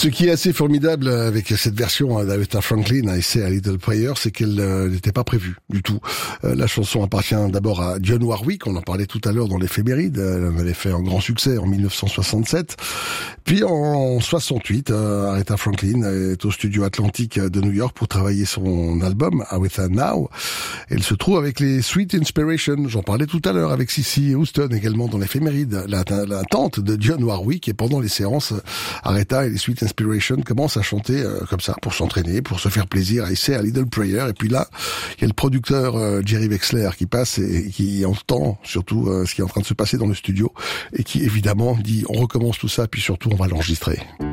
Ce qui est assez formidable avec cette version d'Aretha Franklin, I Say a Little Prayer, c'est qu'elle n'était pas prévue du tout. La chanson appartient d'abord à Dionne Warwick, on en parlait tout à l'heure dans l'éphéméride, elle en avait fait un grand succès en 1967. Puis en 68, Aretha Franklin est au studio Atlantic de New York pour travailler son album Aretha Now. Elle se trouve avec les Sweet Inspiration, j'en parlais tout à l'heure avec Cissy Houston également dans l'éphéméride, la tante de Dionne Warwick, et pendant les séances, Aretha et les Sweet Inspiration commencent à chanter comme ça, pour s'entraîner, pour se faire plaisir, I Say a Little Prayer, et puis là, il y a le producteur Jerry Wexler qui passe et qui entend surtout ce qui est en train de se passer dans le studio, et qui évidemment dit on recommence tout ça, puis surtout on va l'enregistrer.